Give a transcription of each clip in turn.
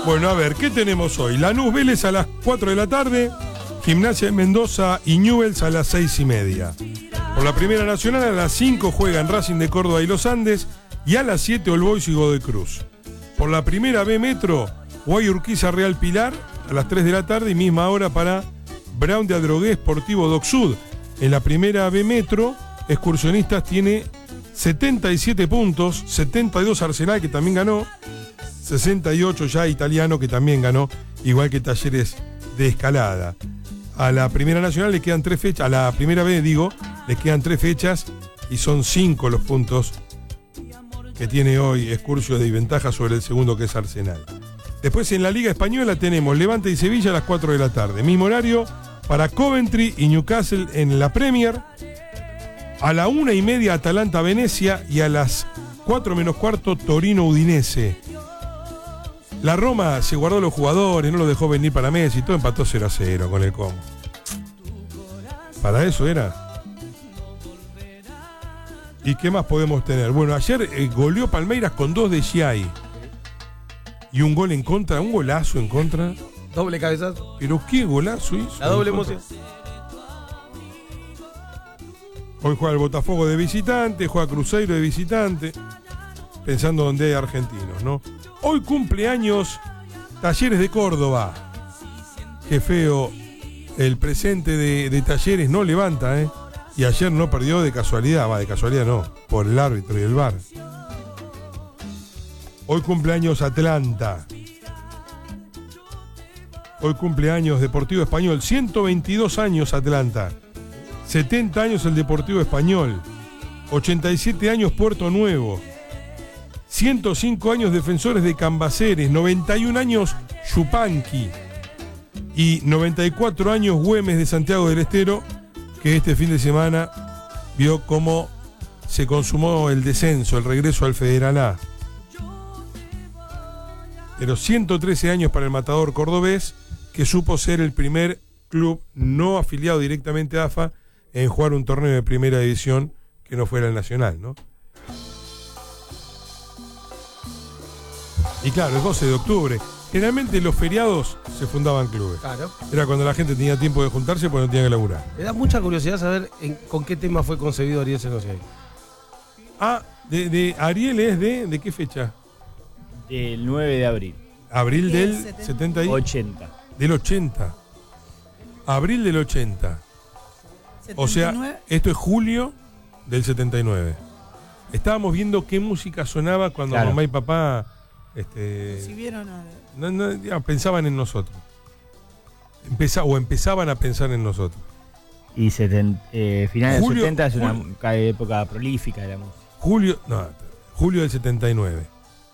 Bueno, a ver, ¿qué tenemos hoy? Lanús Vélez a las 4 de la tarde, Gimnasia de Mendoza y Newell's a las 6:30. Por la Primera Nacional a las 5 juegan Racing de Córdoba y Los Andes y a las 7 All Boys y Godoy Cruz. Por la Primera B Metro, Guayurquiza Real Pilar a las 3 de la tarde y misma hora para Brown de Adrogué Sportivo Doc Sud. En la Primera B Metro, Excursionistas tiene 77 puntos, 72 Arsenal que también ganó, 68 ya Italiano que también ganó, igual que Talleres de Escalada. A la Primera Nacional le quedan 3 fechas, a la Primera B le quedan 3 fechas y son 5 los puntos que tiene hoy Excursio de ventaja sobre el segundo que es Arsenal. Después en la Liga Española tenemos Levante y Sevilla a las 4 de la tarde. Mismo horario para Coventry y Newcastle en la Premier. A la 1:30 Atalanta Venecia y a las 4 menos cuarto Torino Udinese. La Roma se guardó los jugadores, no los dejó venir para Messi y todo, empató 0-0 con el Como. Para eso era. ¿Y qué más podemos tener? Bueno, ayer goleó Palmeiras con 2 de Giai. Y un gol en contra, un golazo en contra. Doble cabezazo. Pero qué golazo hizo. La doble emoción. Hoy juega el Botafogo de visitante, juega Cruzeiro de visitante. Pensando donde hay argentinos, ¿no? Hoy cumpleaños Talleres de Córdoba. Qué feo. El presente de Talleres no levanta, ¿eh? Y ayer no perdió de casualidad. Va, de casualidad no. Por el árbitro y el VAR. Hoy cumpleaños Atlanta. Hoy cumpleaños Deportivo Español. 122 años Atlanta. 70 años el Deportivo Español. 87 años Puerto Nuevo. 105 años Defensores de Cambaceres. 91 años Yupanqui. Y 94 años Güemes de Santiago del Estero, que este fin de semana vio cómo se consumó el descenso, el regreso al Federal A. Pero 113 años para el Matador cordobés, que supo ser el primer club no afiliado directamente a AFA en jugar un torneo de primera división que no fuera el Nacional, ¿no? Y claro, el 12 de octubre. Generalmente los feriados se fundaban clubes. Claro. Era cuando la gente tenía tiempo de juntarse porque no tenía que laburar. Me da mucha curiosidad saber con qué tema fue concebido Ariel Senosiay. Ah, de Ariel es de qué fecha? Del 9 de abril. Abril del 70 y 80. Del 80. Abril del 80. 79. O sea, esto es julio del 79. Estábamos viendo qué música sonaba cuando mamá y papá Si vieron pensaban en nosotros. Empezaban a pensar en nosotros. Y finales Julio, del 70 es una época prolífica de la música. Julio del 79.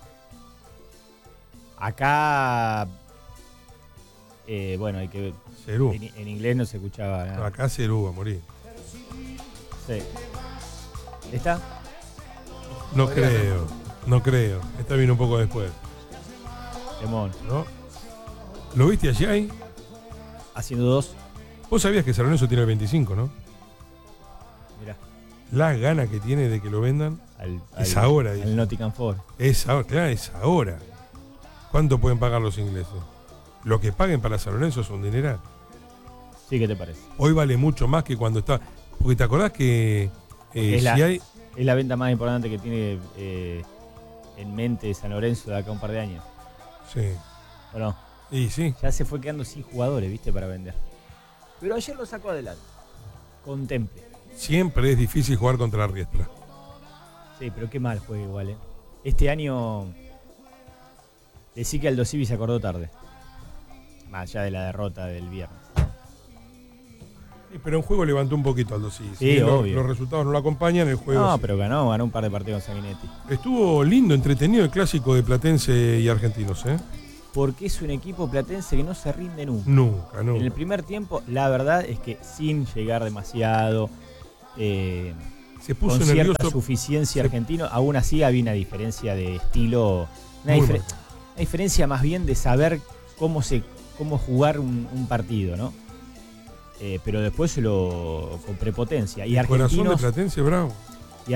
Acá, bueno, hay que ver. Cerú. En inglés no se escuchaba nada. Acá Cerú, a morir. Sí. ¿Está? No creo. Esta vino un poco después. Demón. ¿No? ¿Lo viste allí ahí? Haciendo 2. Vos sabías que San Lorenzo tiene el 25, ¿no? Mirá. Las ganas que tiene de que lo vendan. Es al, ahora. Al Nottingham Forest. Es ahora, claro, es ahora. ¿Cuánto pueden pagar los ingleses? Lo que paguen para San Lorenzo es un dineral. Sí, ¿qué te parece? Hoy vale mucho más que cuando está. Porque te acordás que es es la venta más importante que tiene en mente San Lorenzo de acá a un par de años. Sí. ¿O no? Y sí. Ya se fue quedando sin jugadores, ¿viste? Para vender. Pero ayer lo sacó adelante. Contemple. Siempre es difícil jugar contra la Riestra. Sí, pero qué mal juega igual, ¿eh? Este año decí que Aldo Civi se acordó tarde. Más allá de la derrota del viernes. Sí, pero en juego levantó un poquito Aldo Civi. Sí, obvio. Los resultados no lo acompañan, el juego. No, sí. pero ganó un par de partidos con Sanguinetti. Estuvo lindo, entretenido el clásico de Platense y Argentinos, ¿eh? Porque es un equipo platense que no se rinde nunca. Nunca. En el primer tiempo, la verdad es que sin llegar demasiado, se puso con nervioso. cierta suficiencia argentino, aún así había una diferencia de estilo, una diferencia más bien de saber cómo jugar un partido, ¿no? Pero después con prepotencia. Y Corazón de Platense, bravo. Y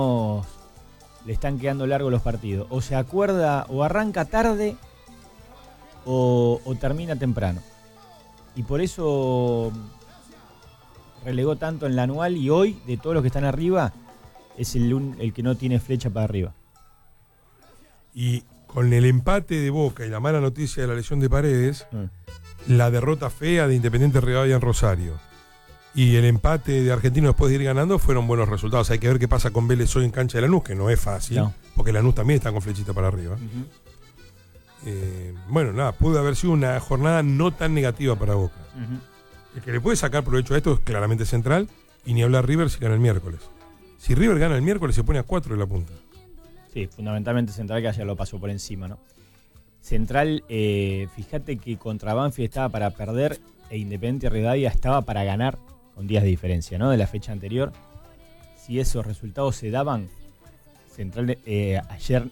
argentinos le están quedando largos los partidos. O se acuerda, o arranca tarde, o termina temprano. Y por eso relegó tanto en la anual y hoy, de todos los que están arriba, es el que no tiene flecha para arriba. Y con el empate de Boca y la mala noticia de la lesión de Paredes, la derrota fea de Independiente Rivadavia en Rosario y el empate de Argentino después de ir ganando fueron buenos resultados. Hay que ver qué pasa con Vélez hoy en cancha de Lanús, que no es fácil, porque Lanús también está con flechita para arriba. Bueno, nada, pudo haber sido una jornada no tan negativa para Boca. El que le puede sacar provecho a esto es claramente Central, y ni hablar River si gana el miércoles. Si River gana el miércoles se pone a 4 de la punta. Sí, fundamentalmente Central, que ayer lo pasó por encima, ¿no? Central, fíjate que contra Banfield estaba para perder e Independiente Rivadavia estaba para ganar con días de diferencia, ¿no? De la fecha anterior. Si esos resultados se daban, Central ayer,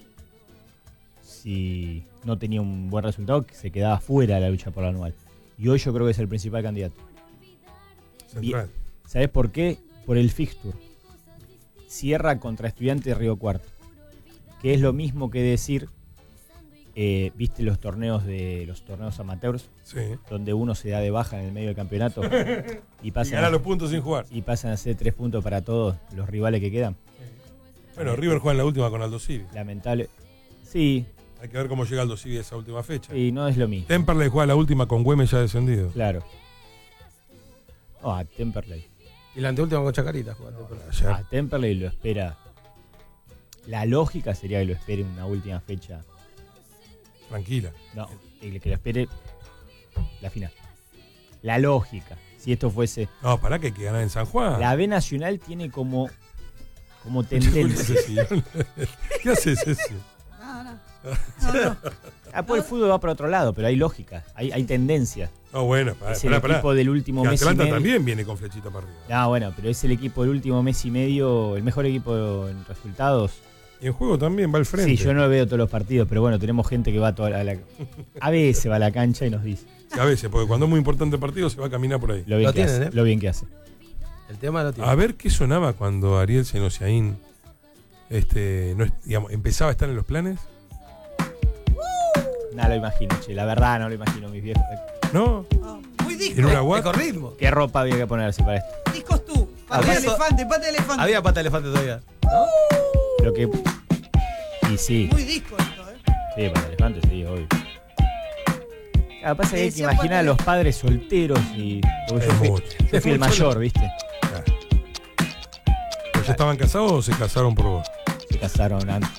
si no tenía un buen resultado, se quedaba fuera de la lucha por la anual. Y hoy yo creo que es el principal candidato. Central. ¿Sabés por qué? Por el fixture. Cierra contra Estudiantes de Río Cuarto, que es lo mismo que decir, viste los torneos amateurs, Sí. donde uno se da de baja en el medio del campeonato y Y gana los puntos sin jugar. y pasan a ser 3 puntos para todos los rivales que quedan. Bueno, River juega en la última con Aldo Civi. Lamentable. Sí, Hay que ver cómo llega Aldo Civi a esa última fecha. y no es lo mismo. Temperley juega la última con Güemes ya descendido. Claro. No, a Temperley. Y la anteúltima con Chacarita. Jugate, Ayer. A Temperley lo espera. La lógica sería que lo espere en una última fecha. Tranquila. No, el que lo espere la final. La lógica. Si esto fuese. No, pará que hay que ganar en San Juan. La B Nacional tiene como tendencia. ¿Qué haces, Ceci? No. Pues el fútbol va para otro lado, pero hay lógica, hay tendencia. No, bueno, Es el equipo del último Que mes y Atlanta medio. también viene con flechita para arriba. No, bueno, pero es el equipo del último mes y medio, el mejor equipo en resultados. Y en juego también va al frente. Sí, yo no veo todos los partidos, pero bueno, tenemos gente que va a veces va a la cancha y nos dice A veces, porque cuando es muy importante el partido se va a caminar por ahí. lo bien, Lo que, tienen, hace, lo bien que hace. El tema lo tiene. A ver qué sonaba cuando Ariel Senosiaín empezaba a estar en los planes. Nada lo imagino, che, la verdad no lo imagino, mis viejos. ¿No? No, muy disco. En una guata. Con ritmo. ¿Qué ropa había que ponerse para esto? Discos tú. Pata de Acaso- elefante, pata de elefante. Había pata de elefante todavía. Lo que. Y sí, Muy disco esto, sí, para elefantes, sí, obvio. Claro, pasa que hay que Decía imaginar a Pata- los padres solteros y. Porque Es yo fui, mucho. yo fui el mayor, ¿viste? Claro. ¿Pero ya estaban casados o se casaron por vos? Se casaron antes.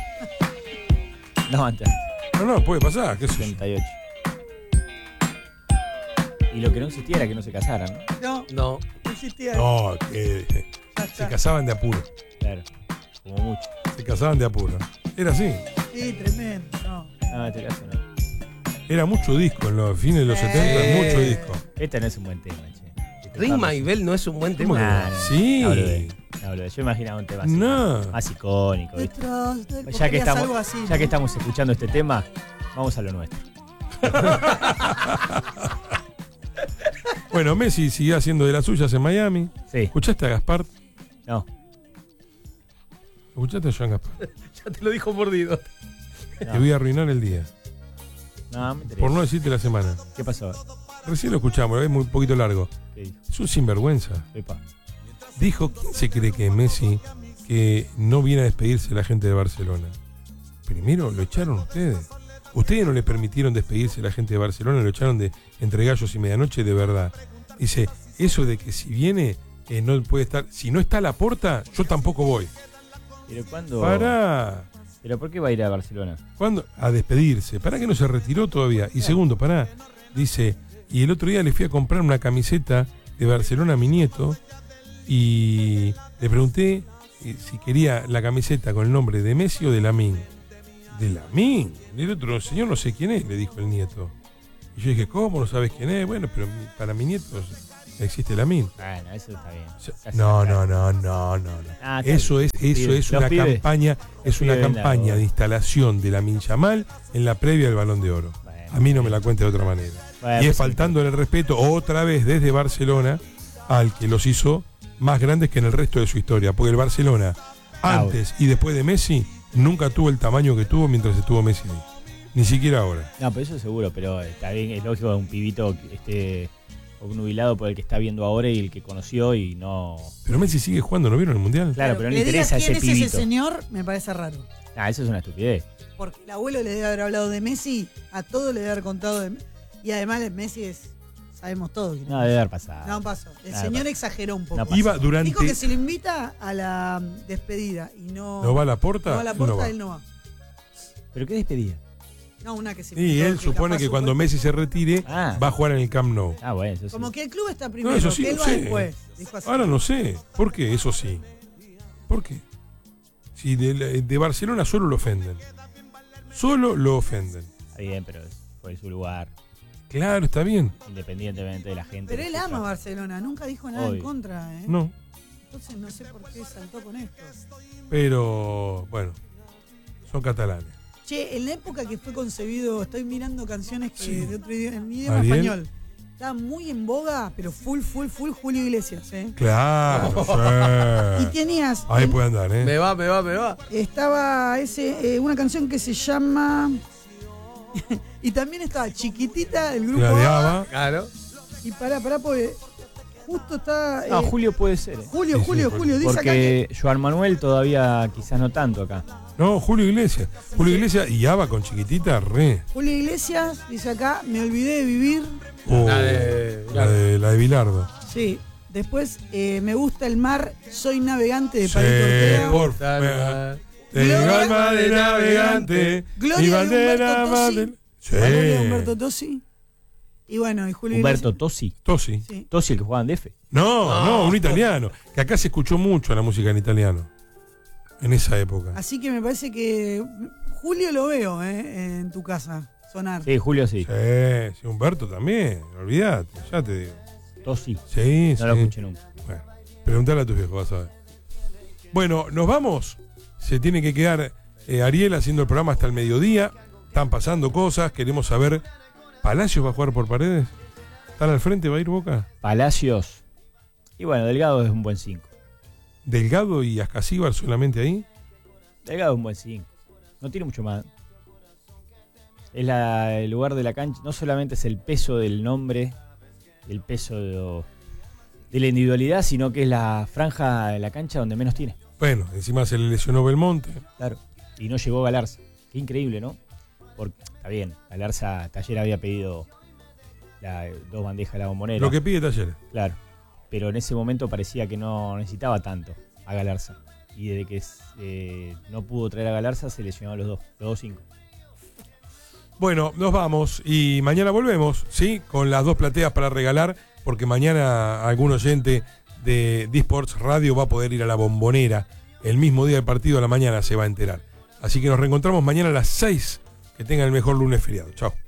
No, antes. No, puede pasar, qué sé yo. 78. Y lo que no existía era que no se casaran, ¿no? No, No. existía. No, que Ya se está. casaban de apuro. Claro. Como mucho. Se casaban de apuro. Era así. Sí, tremendo. No. No, en este caso no. Era mucho disco en los fines de los 70, mucho disco. Este no es un buen tema, che. Ritma y Bell no es un buen ¿Cómo tema. que Nah, no? Sí. hablo de. Yo imaginaba un tema así. No. Más icónico, ¿viste? Detrás del Ya que, podrías algo estamos, así, ya ¿no? que estamos escuchando este tema, vamos a lo nuestro. Bueno, Messi sigue haciendo de las suyas en Miami. Sí. ¿Escuchaste a Gaspar? No. ¿Escuchaste a Joan Gaspar? Ya te lo dijo mordido. No. Te voy a arruinar el día. No, me interesa. Por no decirte la semana. ¿Qué pasó? Recién lo escuchamos, es muy poquito largo. ¿Qué dijo? Es un sinvergüenza. Epa. Dijo, ¿quién se cree que Messi, que no viene a despedirse la gente de Barcelona? Primero lo echaron ustedes. Ustedes no le permitieron despedirse la gente de Barcelona, lo echaron de Entre Gallos y Medianoche de verdad. Dice, eso de que si viene, no puede estar. Si no está Laporta, yo tampoco voy. ¿Pero cuándo? Pará. ¿Pero por qué va a ir a Barcelona? ¿Cuándo? A despedirse. ¿Para que no se retiró todavía? Y segundo, pará. Dice, y el otro día le fui a comprar una camiseta de Barcelona a mi nieto y le pregunté si quería la camiseta con el nombre de Messi o de Lamine. De Lamine. Y el otro señor no sé quién es, le dijo el nieto. Y yo dije, ¿cómo no sabes quién es? Bueno, pero para mi nieto existe Lamine. Bueno, eso está bien. Casi No. Ah, Eso es Los una pibes. campaña, es Los una pibes ven la campaña bola. de instalación de Lamine Yamal en la previa del Balón de Oro. Bueno. A mí no me la cuente de otra manera. Bueno, Y es pues, faltándole el respeto otra vez desde Barcelona al que los hizo más grandes que en el resto de su historia. Porque el Barcelona, antes y después de Messi, nunca tuvo el tamaño que tuvo mientras estuvo Messi ahí. Ni siquiera ahora. No, pero eso seguro, pero está bien, es lógico que un pibito esté obnubilado por el que está viendo ahora y el que conoció y no... Pero Messi sigue jugando, ¿no vieron el Mundial? Claro, pero no le le interesa digas quién ese es pibito. ese señor, me parece raro. Ah, eso es una estupidez. Porque el abuelo le debe haber hablado de Messi, a todo le debe haber contado de Messi. Y además Messi es, sabemos todo. quién es. No, debe haber pasado. No pasó. El Nada, señor pasó. exageró un poco. No pasó. Iba durante... Dijo que si lo invita a la despedida y ¿No va a la Porta? no va a la puerta, No va. él no va. ¿Pero qué despedida? No, una que se Y invitó, él supone capaz que cuando supuesto- Messi se retire, Ah. va a jugar en el Camp Nou. Ah, bueno, eso sí. Como que el club está primero, No, eso sí, que él no va sé. después. Dijo así. Ahora no sé. ¿Por qué? Eso sí. ¿Por qué? Si de Barcelona solo lo ofenden. Solo lo ofenden. Está bien, pero fue su lugar, Claro, está bien. independientemente de la gente. Pero que él escucha. ama Barcelona, nunca dijo nada en Obvio. contra. No. Entonces no sé por qué saltó con esto. Pero, bueno, son catalanes. Che, en la época que fue concebido, estoy mirando canciones que Sí. de otro idioma, en idioma Ariel. español. Estaba muy en boga, pero full Julio Iglesias, Claro, Y sí. tenías. Ahí puede andar, Me ¿eh? va. Estaba una canción que se llama. Y también estaba Chiquitita, el grupo La de ABBA. Ava. Claro. Y pará, porque justo está. No, Julio puede ser. Julio, Sí, Julio, sí, Julio, dice acá que. Porque Joan Manuel todavía quizás no tanto acá. No, Julio Iglesias. Julio Iglesias y Ava con chiquitita, re. Julio Iglesias dice acá, me olvidé de vivir. Oh, la de Bilardo. Sí. Después, me gusta el mar, soy navegante de Sí, Palito Ortega. por El Gloria- alma de navegante. Gloria mi de bandera Humberto Tossi. bandera. Sí. Valeria de Humberto Tossi. Y bueno, y Julio Humberto Iglesias. Tosi. Tosi. Sí. Tosi, el que jugaba en DF. No, un italiano. Que acá se escuchó mucho la música en italiano. En esa época. Así que me parece que Julio lo veo en tu casa sonar. Sí, Julio sí. Sí, Humberto también. Olvídate, ya te digo. Tosi. Sí, No lo sí. escuché nunca. Bueno, preguntale a tus viejos, vas a ver. Bueno, nos vamos. Se tiene que quedar Ariel haciendo el programa hasta el mediodía. Están pasando cosas. Queremos saber. ¿Palacios va a jugar por Paredes? ¿Están al frente? ¿Va a ir Boca? Palacios. Y bueno, Delgado es un buen 5. ¿Delgado y Ascasíbar solamente ahí? Delgado es un buen 5. No tiene mucho más. Es el lugar de la cancha. No solamente es el peso del nombre, el peso de la individualidad, sino que es la franja de la cancha donde menos tiene. Bueno, encima se le lesionó Belmonte. Claro. Y no llegó Galarza. Qué increíble, ¿no? Porque, está bien, Galarza, Taller había pedido 2 bandejas de la Bombonera. Lo que pide Talleres. Claro. Pero en ese momento parecía que no necesitaba tanto a Galarza. Y desde que no pudo traer a Galarza, se lesionó a los 5. Bueno, nos vamos y mañana volvemos, ¿sí? Con las 2 plateas para regalar, porque mañana algún oyente de D-Sports Radio va a poder ir a la Bombonera. El mismo día del partido a la mañana se va a enterar. Así que nos reencontramos mañana a las 6. Que tengan el mejor lunes feriado. Chao.